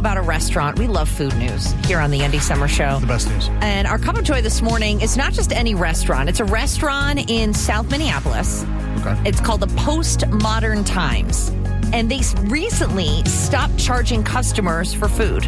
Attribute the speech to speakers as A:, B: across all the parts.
A: about a restaurant. We love food news here on the Andy Summer Show.
B: The best news.
A: And our cup of joy this morning is not just any restaurant. It's a restaurant in South Minneapolis.
B: Okay.
A: It's called the Postmodern Times. And they recently stopped charging customers for food.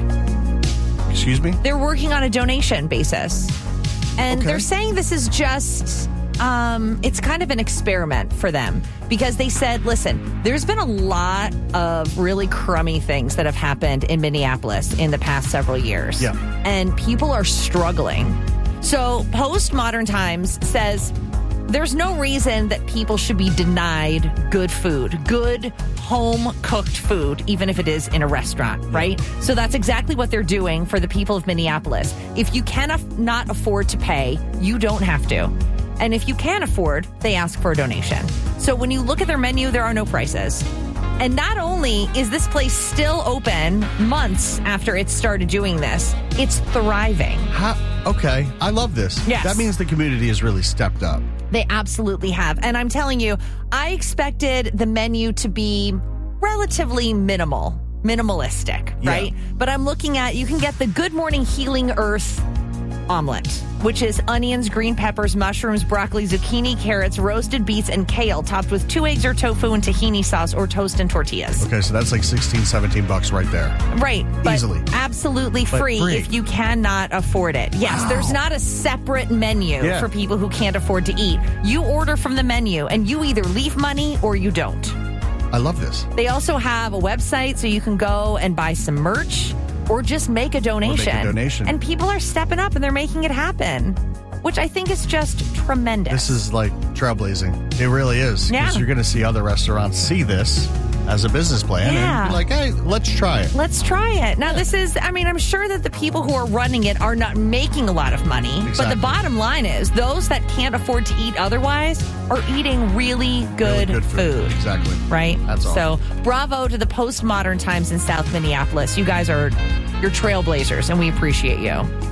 B: Excuse me?
A: They're working on a donation basis. And
B: Okay.
A: they're saying this is just, it's kind of an experiment for them. Because they said, listen, there's been a lot of really crummy things that have happened in Minneapolis in the past several years.
B: Yeah.
A: And people are struggling. So Postmodern Times says there's no reason that people should be denied good food, good home-cooked food, even if it is in a restaurant, right? So that's exactly what they're doing for the people of Minneapolis. If you cannot afford to pay, you don't have to. And if you can afford, they ask for a donation. So when you look at their menu, there are no prices. And not only is this place still open months after it started doing this, it's thriving.
B: Okay. I love this.
A: Yes.
B: That means the community has really stepped up.
A: They absolutely have. And I'm telling you, I expected the menu to be relatively minimalistic, right? But I'm looking at, you can get the Good Morning Healing Earth omelet, which is onions, green peppers, mushrooms, broccoli, zucchini, carrots, roasted beets, and kale, topped with 2 eggs or tofu and tahini sauce or toast and tortillas.
B: Okay, so that's like $16-17 right there.
A: Right. But
B: easily.
A: Absolutely free if you cannot afford it. Yes, there's not a separate menu for people who can't afford to eat. You order from the menu, and you either leave money or you don't.
B: I love this.
A: They also have a website so you can go and buy some merch or just make a donation. And people are stepping up and they're making it happen, which I think is just tremendous.
B: This is like trailblazing. It really is. Because you're going to see other restaurants see this as a business plan and be like, hey, let's try it.
A: Let's try it. Now, this is, I mean, I'm sure that the people who are running it are not making a lot of money.
B: Exactly.
A: But the bottom line is those that can't afford to eat otherwise are eating really good food.
B: Exactly.
A: Right?
B: That's all.
A: So bravo to the Postmodern Times in South Minneapolis. You guys are, you're trailblazers, and we appreciate you.